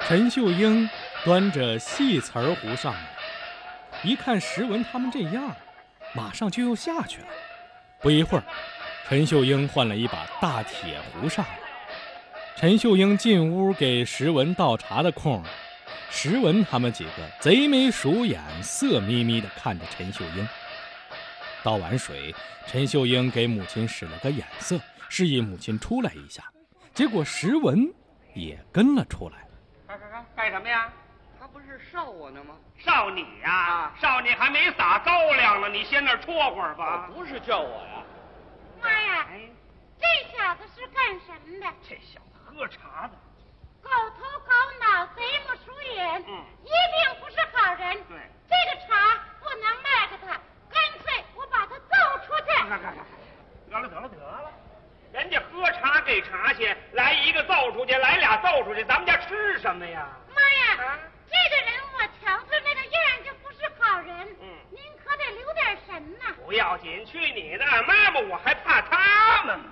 陈秀英端着细瓷儿壶上来，一看石文他们这样，马上就又下去了。不一会儿，陈秀英换了一把大铁壶上来。陈秀英进屋给石文倒茶的空，石文他们几个贼眉鼠眼，色眯眯地看着陈秀英。倒完水，陈秀英给母亲使了个眼色，示意母亲出来一下。结果石文也跟了出来。 干什么呀？ 他不是哨我呢吗？ 哨你呀？哨你还没撒高粱呢，你先那儿戳会儿吧。 不是叫我呀。 妈呀，这小子是干什么的？ 这小子喝茶的， 狗头狗脑，贼不鼠眼，一定不是好人。 对， 这个茶不能卖给他，干脆我把他揍出去。 得了，人家喝茶给茶去，来一个揍出去，来俩揍出去，咱们家吃什么呀？ 妈呀，这个人我瞧着那个样就不是好人。您可得留点神呐。 不要紧，去你的！妈妈，我还怕他们吗？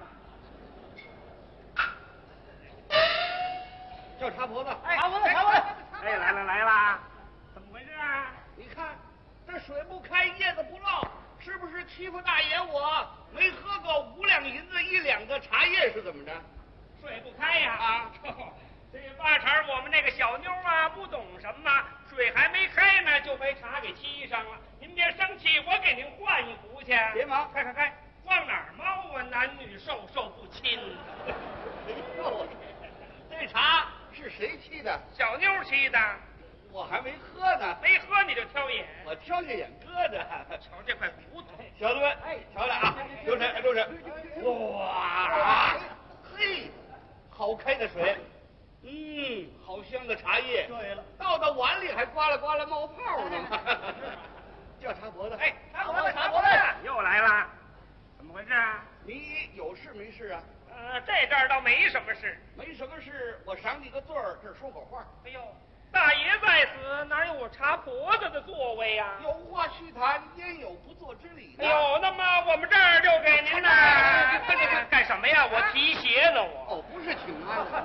叫茶婆子， 茶婆子！哎，来啦！怎么回事啊？ 你看这水不开，叶子不落，是不是欺负大爷我？没喝够5两银子1两个茶叶是怎么着？ 水不开呀！这八成我们那个小妞啊，不懂什么，水还没开呢，就被茶给沏上了。您别生气，我给您换一壶去。 别忙， 开，往哪儿猫啊？男女授受不亲。 哎呦，这茶是谁沏的？ 小妞沏的。 我还没喝呢。 没喝你就挑眼？ 我挑下眼搁着。 瞧这块骨头， 小子们，瞧着啊，留神。哇，嘿，好开的水。好香的茶叶。对了，倒到碗里还呱啦呱啦冒泡呢。叫茶婆子。茶婆子， 又来了，怎么回事啊？ 你有事没事啊？ 这阵儿倒没什么事。 没什么事，我赏你个罪儿，这儿说会儿话。 哎呦，大爷在此，哪有我茶婆子的座位呀？ 有话须谈，焉有不做之理呢？ 哎呦，那么我们这儿就给您呢。干什么呀？我提鞋呢，我。 不是请安的。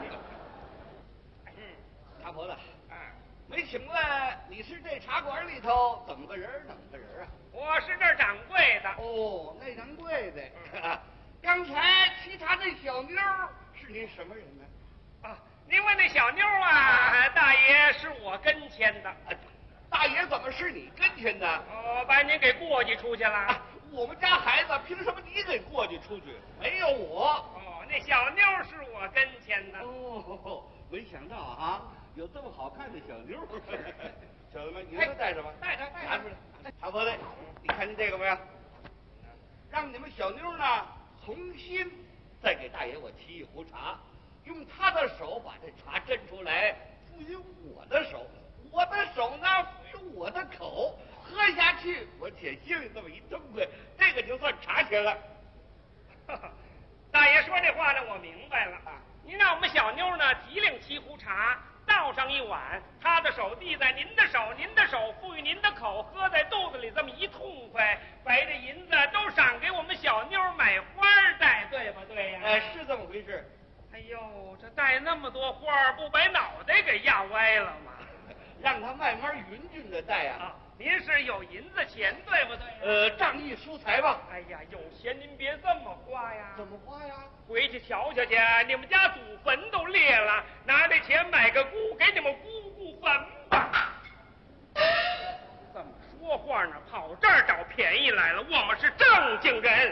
茶婆子，没请问你是这茶馆里头怎么个人啊？ 我是这儿掌柜的。 那掌柜的。刚才沏茶那小妞是您什么人呢？ 您问那小妞啊，大爷是我跟前的。 大爷怎么是你跟前的？ 把您给过继出去了。 我们家孩子凭什么你给过继出去？没有我。 那小妞是我跟前的。 没想到啊，有这么好看的小妞。小子们，你们带着吧。带着。拿出来。茶婆子，你看见这个没有？让你们小妞呢重新再给大爷我沏一壶茶，用他的手把这茶斟出来，赋予我的手，我的手呢赋予我的口，喝下去我且心里这么一痛快，这个就算茶钱了。 大爷说这话呢，我明白了。您让我们小妞呢提领沏壶茶，倒上一碗，他的手递在您的手，您的手赋予您的口，喝在肚子里这么一痛快，把这银子都赏给我们小妞买花戴，对不对呀？ 是这么回事。 哎呦，这戴那么多花，不把脑袋给压歪了吗？ 让他慢慢匀匀的戴啊。 您是有银子钱，对不对？ 仗义疏财吧。 哎呀，有钱您别这么花呀。 怎么花呀？ 回去瞧瞧去，你们家祖坟都裂了，拿这钱买个姑，给你们姑姑坟吧。这么说话呢，跑这儿找便宜来了。我们是正经人。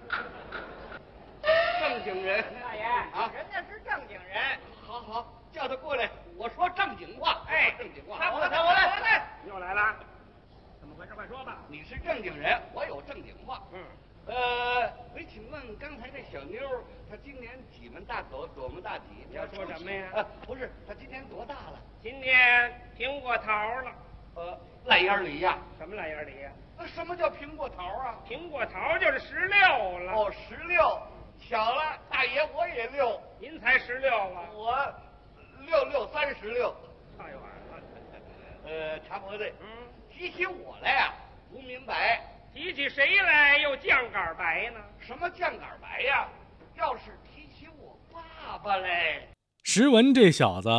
正经人。 大爷人家是正经人。 好，叫他过来，我说正经话。正经话。 我来。又来了。怎么回事？快说吧。 你是正经人，我有正经话。没请问刚才这小妞，她今年几门大口，多门大体？ 你要说什么呀？ 不是，她今年多大了？ 今年苹果桃了。 烂眼梨呀？ 什么烂眼梨呀？ 什么叫苹果桃啊？ 苹果桃就是16了。 16，巧了，大爷我也6。 您才16啊？ 我6636。 太晚了。茶婆子，提起我来呀，不明白。 提起谁来又酱杆白呢？ 什么酱杆白呀？要是提起我爸爸嘞。 石文这小子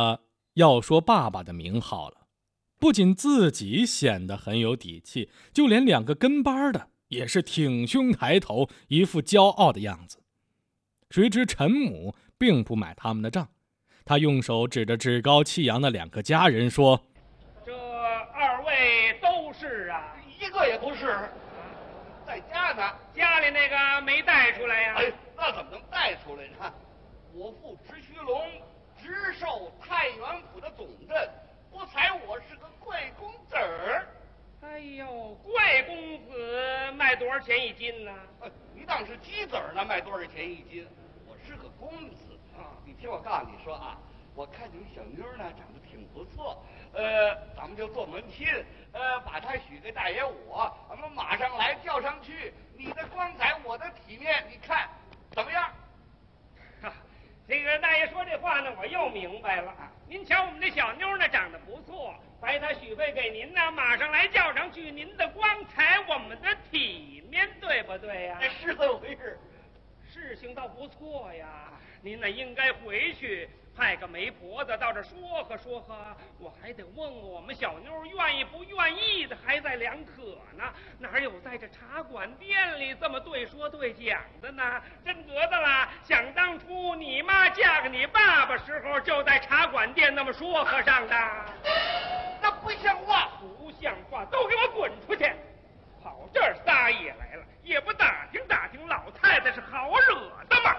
要说爸爸的名号了，不仅自己显得很有底气，就连2个跟班的也是挺胸抬头，一副骄傲的样子。谁知陈母并不买他们的账，他用手指着趾高气扬的2个家人说：“ 这2位都是啊？ 一个也不是，在家呢。 家里那个没带出来呀？ 哎，那怎么能带出来呢？我父直须龙直授太原府的总镇，不才我是个贵公子儿。 哎呦，贵公子卖多少钱1斤呢？ 你当是鸡子儿呢，卖多少钱1斤？我是个公子啊！你听我告诉你说啊，我看你们小妞呢长得挺不错，咱们就做门亲，把她许给大爷我，咱们马上来叫上去。你的光彩，我的体面，你看怎么样？ 这个大爷说这话呢，我又明白了。您瞧我们这小妞呢，长得不错，白她许配给您呢，马上来叫上去。您的光彩，我们的体面，对不对呀？ 是这么回事。 事情倒不错呀，您呢应该回去派个媒婆子到这说和说和，我还得问问我们小妞愿意不愿意的，还在两可呢。哪有在这茶馆店里这么对说对讲的呢？真得的啦！想当初你妈嫁给你爸爸时候，就在茶馆店那么说和上的。 那不像话， 不像话，都给我滚出去！跑这儿撒野来了，也不打听打听老太太是好惹的吗？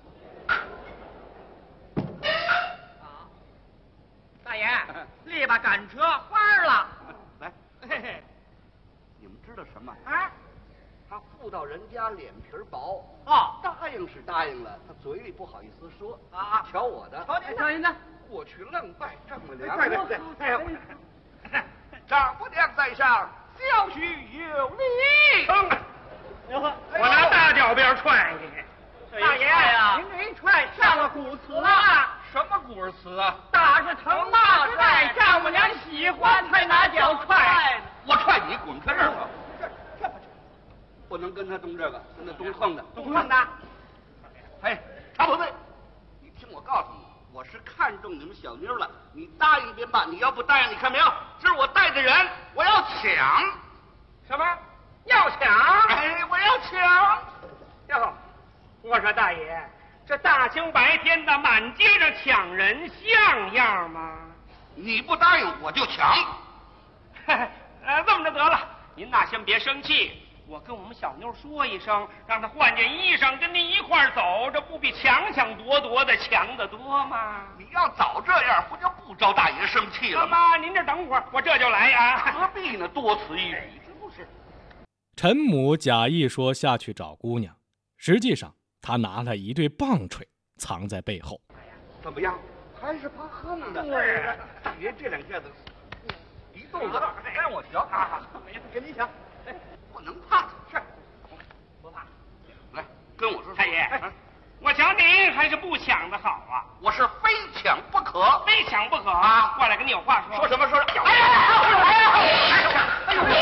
大爷，力把赶车翻了。 来， 嘿嘿， 你们知道什么？ 啊， 他妇道人家脸皮薄哦， 答应是答应了，他嘴里不好意思说啊。 瞧我的， 瞧您的， 过去愣拜丈母娘。 对， 丈母娘在上，小婿有礼。 我拿大脚鞭踹你！ 大爷，您这一踹上了古词了。 什么古词啊？ 打是疼，骂是爱，丈母娘喜欢才拿脚踹。 我踹你，滚开这儿吧！这不能跟他动这个，跟他动横的。 动横的。 哎，查不对，你听我告诉你，我是看中你们小妞了，你答应便罢，你要不答应，你看没有？这是我带的人，我要抢。 什么？要抢？ 哎，我要抢。 哟，我说大爷，这大清白天的满街上抢人像样吗？ 你不答应我就抢。 这么着得了，您呐先别生气，我跟我们小妞说一声，让她换件衣裳跟您一块儿走，这不比抢抢夺夺的强得多吗？ 你要早这样，不就不招大爷生气了吗？ 妈，您这等会儿，我这就来呀。 何必呢？多此一举，是不是？ 陈母假意说下去找姑娘，实际上他拿了一对棒槌藏在背后。 怎么样？还是怕横的。 对， 别这两下子一肚子让我瞧。 跟你抢， 不能怕。 是，不怕。 来，跟我说。 太爷，我瞧您还是不抢的好啊。 我是非抢不可， 非抢不可啊！过来跟你有话说。 说什么说？ 哎呦！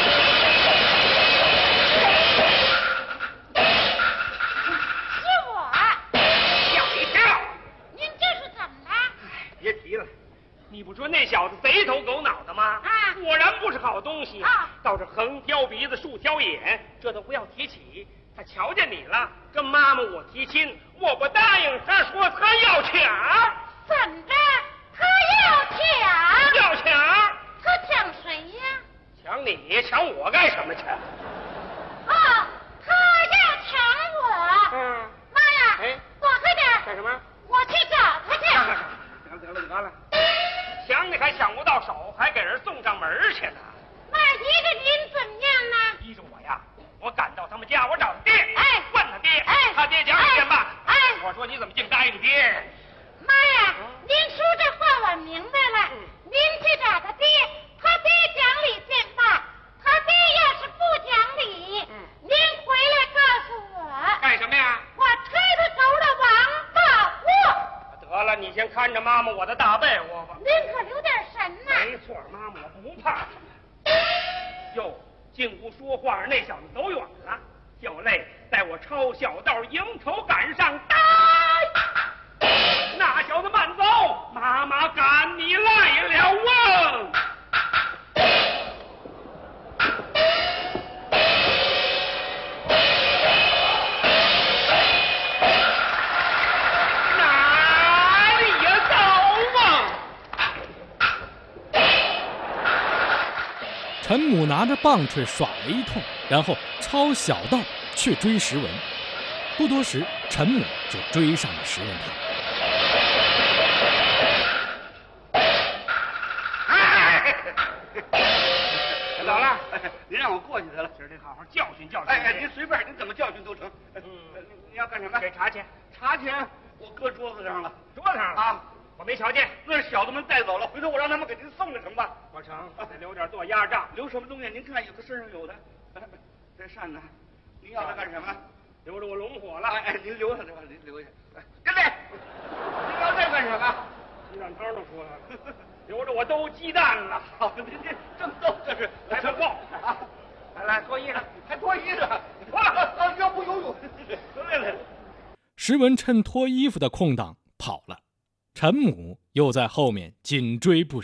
别提了，你不说那小子贼头狗脑的吗？ 啊， 果然不是好东西啊！ 倒是横挑鼻子竖挑眼，这都不要提起。他瞧见你了，跟妈妈我提亲，我不答应，他说他要抢。 怎着？他要抢？ 要抢？ 他抢谁呀？ 抢你？抢我干什么去？ 哦，他要抢我。妈呀！ 哎， 躲开点！ 干什么？ 我去找他去。 得了，抢你还抢不到手，还给人送上门去呢。 那依着您怎么样呢？ 依着我呀，我赶到他们家，我找他爹， 哎， 问他爹， 哎， 他爹讲理bien吧， 哎， 我说你怎么净答应爹？ 妈呀，您说这话我明白了，您去找他爹，他爹讲理bien吧，他爹要是不讲理，您回来告诉我。 干什么呀？ 我推他走了王大祸。 得了，你先看着妈妈我的大被窝吧。 您可留点神呐。 没错，妈妈我不怕。哟，进屋说话那小子走远了，就累在我抄小道迎头赶上，那小子慢走，妈妈赶你陈母拿着棒槌耍了一通，然后抄小道去追石文。不多时，陈母就追上了石文他。 老了， 您让我过去得了， 今儿得好好教训教训。 哎，您随便，您怎么教训都成。你要干什么？ 给茶钱。 茶钱我搁桌子上了。 桌子上了啊？ 我没瞧见。 那是小子们带走了，回头我让他们给您送了成吧？ 不成，得留点做压账。 留什么东西？您看，有的身上有的。这扇子，您要它干什么？ 留着我龙火了。 哎，您留下这吧，您留下。哎，跟来，您要这干什么？ 鸡蛋汤都出来了，留着我兜鸡蛋了。 好，您这正逗，这是还不够啊！ 来脱衣裳， 还脱衣裳，脱了，要不游泳？来。 石文趁脱衣服的空档跑了，陈母又在后面紧追不舍。